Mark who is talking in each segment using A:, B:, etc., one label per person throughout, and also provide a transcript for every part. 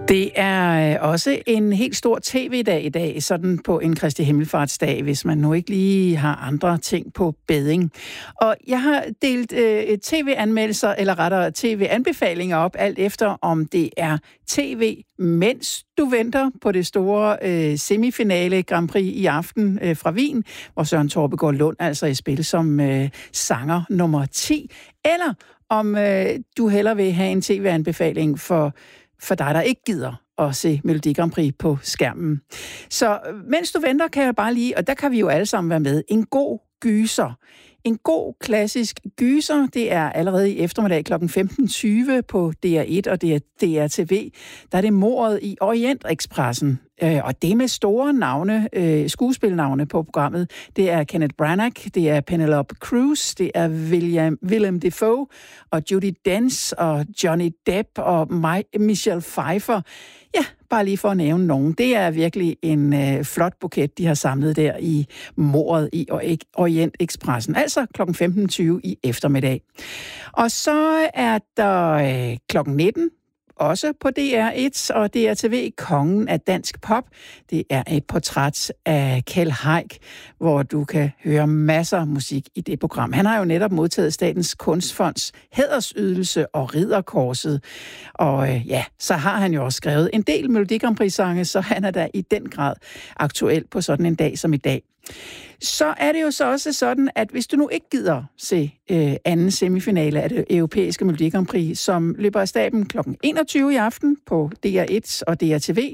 A: Det er også en helt stor tv-dag i dag, sådan på en Kristi Himmelfartsdag, hvis man nu ikke lige har andre ting på bedding. Og jeg har delt tv-anmeldelser, eller rettere tv-anbefalinger op, alt efter om det er tv, mens du venter på det store semifinale Grand Prix i aften fra Wien, hvor Søren Torbegaard Lund altså er i spil som sanger nummer 10, eller om du hellere vil have en tv-anbefaling for dig, der ikke gider at se Melodi Grand Prix på skærmen. Så mens du venter, kan jeg bare lige, og der kan vi jo alle sammen være med, en god gyser. En god klassisk gyser, det er allerede i eftermiddag kl. 15.20 på DR1 og DR-TV. Der er det mordet i Orientekspressen. Og det med store navne, skuespilnavne på programmet. Det er Kenneth Branagh, det er Penelope Cruz, det er Willem Dafoe og Judi Dench og Johnny Depp og Michelle Pfeiffer. Ja, bare lige for at nævne nogen. Det er virkelig en flot buket, de har samlet der i mordet i Orientekspressen. Altså kl. 15.20 i eftermiddag. Og så er der kl. 19. Også på DR1 og DR-TV, kongen af dansk pop. Det er et portræt af Kjeld Haik, hvor du kan høre masser af musik i det program. Han har jo netop modtaget Statens Kunstfonds hædersydelse og ridderkorset. Og så har han jo også skrevet en del Melodi Grand Prix-sange, så han er da i den grad aktuel på sådan en dag som i dag. Så er det jo så også sådan, at hvis du nu ikke gider se anden semifinale af det europæiske Melodi Grand Prix, som løber af staben kl. 21 i aften på DR1 og DR-TV,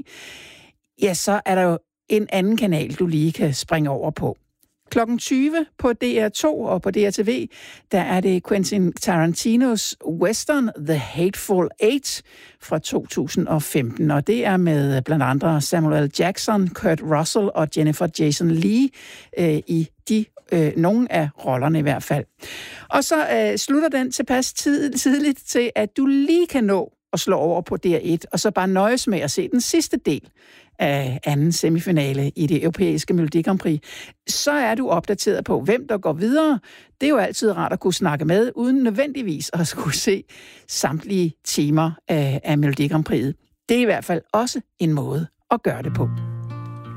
A: ja, så er der jo en anden kanal, du lige kan springe over på. Klokken 20 på DR2 og på DR-TV, der er det Quentin Tarantinos western The Hateful Eight fra 2015. Og det er med blandt andre Samuel L. Jackson, Kurt Russell og Jennifer Jason Leigh i nogle af rollerne i hvert fald. Og så slutter den tilpas tidligt til, at du lige kan nå at slå over på DR1, og så bare nøjes med at se den sidste del af anden semifinale i det europæiske Melodi Grand Prix, så er du opdateret på, hvem der går videre. Det er jo altid rart at kunne snakke med, uden nødvendigvis at skulle se samtlige timer af Melodi Grand Prix. Det er i hvert fald også en måde at gøre det på.